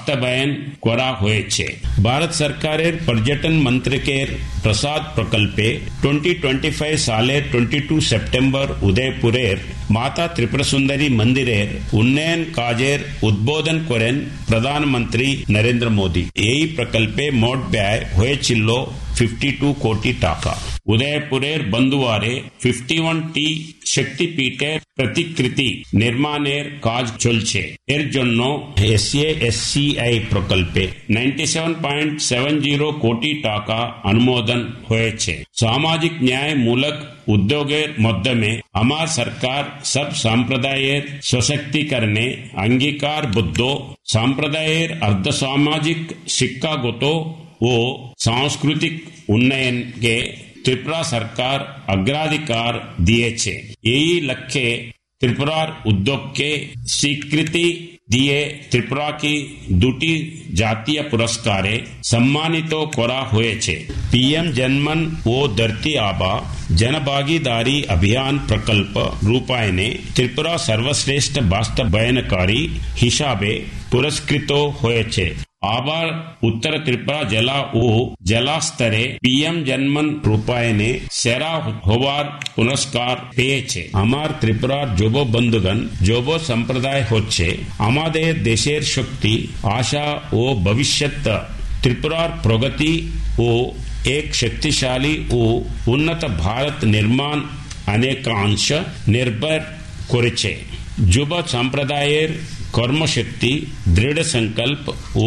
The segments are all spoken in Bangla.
বাস্তবায়ন করা হয়েছে। ভারত সরকারের পর্যটন মন্ত্রকের প্রসাদ প্রকল্পে 2025 সালের 22 সেপ্টেম্বর উদয়পুরের মাতা ত্রিপুরা সুন্দরী মন্দিরের উন্নয়ন কাজের উদ্বোধন করেন প্রধানমন্ত্রী নরেন্দ্র মোদী। এই প্রকল্পে মোট ব্যয় হয়েছিল 52 কোটি টাকা। উদয়পুরের বন্দুয়ারে 51টি শক্তিপীঠের প্রতিকৃতি নির্মাণের কাজ চলছে। এর জন্য SASCI প্রকল্পে 97.70 কোটি টাকা অনুমোদন হয়েছে। সামাজিক ন্যায়মূলক উদ্যোগের মাধ্যমে আমার সরকার সব সম্প্রদায়ের সশক্তিকরণে অঙ্গীকারবদ্ধ। সম্প্রদায়ের আর্ধসামাজিক শিক্ষাগত ও সাংস্কৃতিক উন্নয়নকে ত্রিপুরা সরকার অগ্রাধিকার দিয়েছে। এই লক্ষ্যে ত্রিপুরার উদ্যোগকে স্বীকৃতি দিয়ে ত্রিপুরাকে 2টি জাতীয় পুরস্কারে সম্মানিত করা হয়েছে। PM জনমন ও ধরती आबा जनभागीदारी अभियान प्रकल्प रूपायने त्रिपुरा सर्वश्रेष्ठ বাস্তবায়নকারী হিসাবে পুরস্কৃত হয়েছে। আবার উত্তর ত্রিপুরা জেলা ও জেলা স্তরে PM জনমন রূপায়নে সেরা হওয়ার পুরস্কার পেয়েছে। আমার ত্রিপুরার যুব বন্ধুগণ, যুব সম্প্রদায় হচ্ছে আমাদের দেশের শক্তি, আশা ও ভবিষ্যৎ। ত্রিপুরার প্রগতি ও এক শক্তিশালী ও উন্নত ভারত নির্মাণ অনেকাংশ নির্ভর করেছে। যুব সম্প্রদায়ের কর্মশক্তি, দৃঢ় সংকল্প ও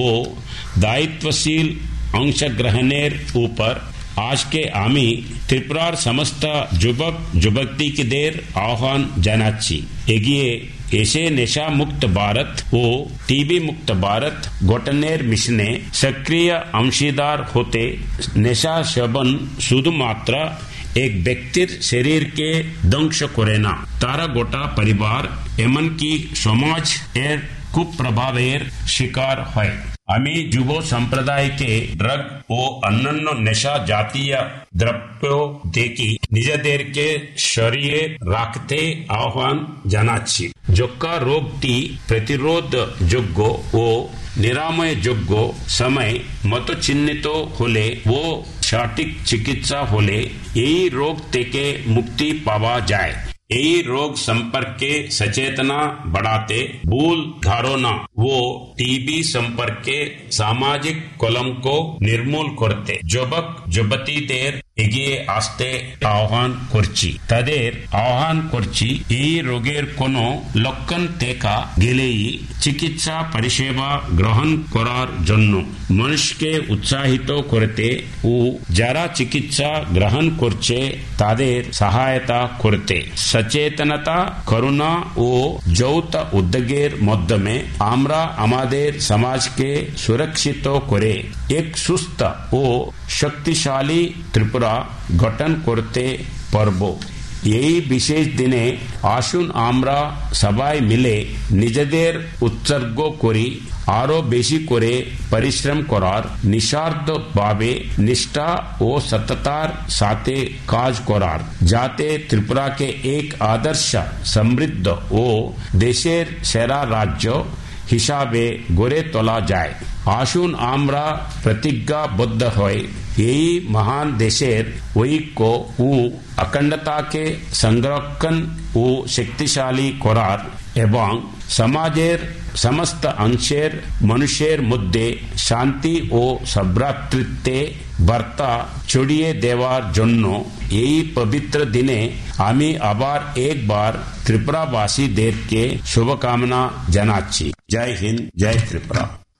দায়িত্বশীল অংশগ্রহণের উপর আজকে আমি ত্রিপুরার সমস্ত যুবক যুবতীদের আহ্বান জানাচ্ছি, এগিয়ে এসে নেশা মুক্ত ভারত ও টিবি মুক্ত ভারত গঠনের মিশনে সক্রিয় অংশীদার হতে। নেশা সেবন শুধুমাত্র এক ব্যক্তির শরীরকে ধ্বংস করে না, তারা গোটা পরিবার এমনকি সমাজ এর কুপ্রভাবের শিকার হয়। আমি যুব সম্প্রদায়কে ড্রাগ ও অন্যান্য নেশা জাতীয় দ্রব্য থেকে নিজেদেরকে সরিয়ে রাখতে আহ্বান জানাচ্ছি। যক্ষ্মা রোগটি প্রতিরোধযোগ্য ও নিরাময়যোগ্য সময় মতো চিহ্নিত হলে ও সঠিক চিকিৎসা হলে এই রোগ থেকে মুক্তি পাওয়া যায়। এই রোগ সম্পর্কে সচেतना बढ़ाते, भूल धारणा ও টিবি সম্পর্কে সামাজিক কলঙ্ক নির্মূল করতে যুবক যুবতীদের এগিয়ে আসতে আহ্বান করছি। তাদের আহ্বান করছি, এই রোগের কোনো লক্ষণ দেখা গেলেই চিকিৎসা পরিষেবা গ্রহণ করার জন্য মানুষকে উৎসাহিত করতে ও যারা চিকিৎসা গ্রহণ করছে তাদের সহায়তা করতে। সচেতনতা, করুণা ও যৌথ উদ্যোগের মাধ্যমে আমরা আমাদের সমাজকে সুরক্ষিত করে এক সুস্থ ও শক্তিশালী ত্রিপুরা গঠন করতে পারব। এই বিশেষ দিনে আসুন আমরা সবাই মিলে নিজেদের উৎসর্গ করি, আরো বেশি করে পরিশ্রম করার, নিঃস্বার্থভাবে নিষ্ঠা ও সততার সাথে কাজ করার, যাতে ত্রিপুরাকে এক আদর্শ, সমৃদ্ধ ও দেশের সেরা রাজ্য হিসাবে গড়ে তোলা যায়। আসুন আমরা প্রতিজ্ঞাবদ্ধ হই এই মহান দেশের ঐক্য ও অখণ্ডতাকে সংরক্ষণ ও শক্তিশালী করার এবং সমাজের সমস্ত অংশের মানুষের মধ্যে শান্তি ও সভ্রাতৃত্বে বার্তা ছড়িয়ে দেওয়ার জন্য এই পবিত্র দিনে আমি আবার একবার ত্রিপুরাবাসীদেরকে শুভকামনা জানাচ্ছি। জয় হিন্দ, জয় ত্রিপুরা।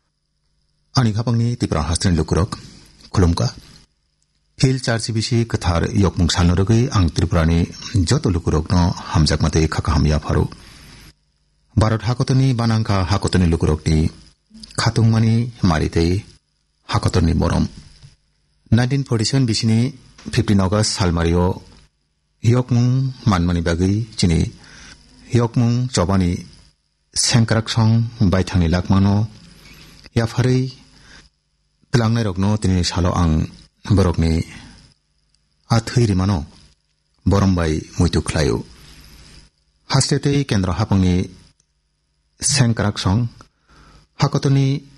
आनी खापांगनि त्रिपुरा हास्ट्रेन लुकुरक खुलुमका हिल चार्चिबिसि कथार यकमुं सानरगै आं त्रिपुरानि जत लुकुरकनो हामजाकमाते खाखाहामिया फारो भारत हाकतनि बानांखा हाकतनि लुकुरकनि खातुंमानि मारितै हाकतनि बरम 1947 बिसिनि 15 अगस्त सालमारियो यकमुं मानमानि बागै चिनि यकमुं चबानि सेंक्राकसं बायथांनि लाकमानो याफारै तलांनाय रगनो तिनि सालो आं बरकनि आथै रिमानो बरमबाय मुइतु ख्लायो हास्टेतै केन्द्र हापांनि सेंक्राकसं हाकतनि